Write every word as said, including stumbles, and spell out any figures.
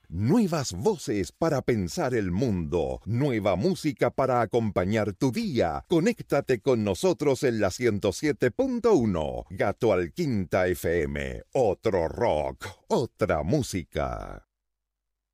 Nuevas voces para pensar el mundo, nueva música para acompañar tu día. Conéctate con nosotros en la ciento siete punto uno, Gato al Quinta F M. Otro rock, otra música.